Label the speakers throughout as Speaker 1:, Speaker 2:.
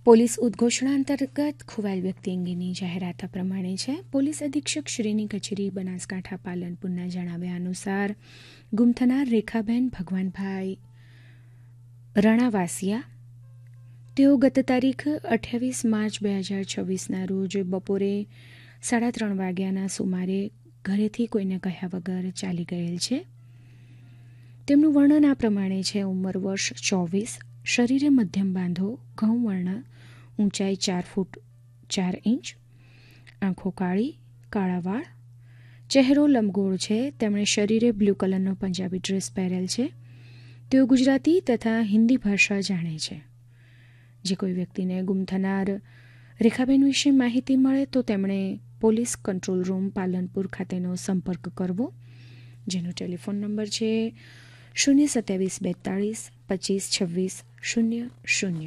Speaker 1: Police ઉદ્ઘોષણા અંતર્ગત ખોવાયેલ વ્યક્તિ અંગેની જાહેરાત પ્રમાણે છે. પોલીસ અધિક્ષક શ્રીની કચેરી બનાસકાંઠા પાલનપુરના જણાવ્યા અનુસાર ગુમ થનાર રેખાબેન ભગવાનભાઈ રણાવાસિયા તેઓ ગત તારીખ 28 માર્ચ 2026ના રોજ બપોરે 3:30 વાગ્યાના સુમારે ઘરેથી કોઈને કહ્યા વગર ચાલી ગયેલ છે. તેમનું વર્ણન આ પ્રમાણે છે. ઉંમર વર્ષ 24, શરીરે મધ્યમ બાંધો, ઘઉં વર્ણ, ઊંચાઈ 4 ફૂટ 4 ઇંચ, આંખો કાળી, કાળા વાળ, ચહેરો લંબગોળ છે. તેમણે શરીરે બ્લુ કલરનો પંજાબી ડ્રેસ પહેરેલ છે. તેઓ ગુજરાતી તથા હિન્દી ભાષા જાણે છે. જે કોઈ વ્યક્તિને ગુમ થનાર રેખાબેન વિશે માહિતી મળે તો તેમણે પોલીસ કંટ્રોલ રૂમ પાલનપુર ખાતેનો સંપર્ક કરવો, જેનો ટેલિફોન નંબર છે 02742 25 26 00.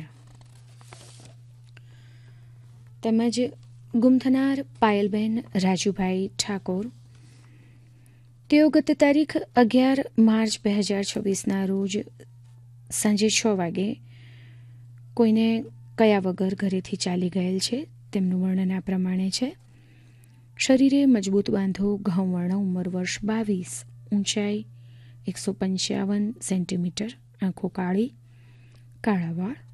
Speaker 1: તેમજ ગુમ થનાર પાયલબેન રાજુભાઈ ઠાકોર તેઓ ગત તારીખ 11 માર્ચ 2026ના રોજ સાંજે 6 વાગે કોઈને કયા વગર ઘરેથી ચાલી ગયેલ છે. તેમનું વર્ણન આ પ્રમાણે છે. શરીરે મજબૂત બાંધો, ઘઉં વર્ણ, ઉંમર વર્ષ 22, ઊંચાઈ 155 સેન્ટીમીટર, આંખો કાળી, કાળા વાળ,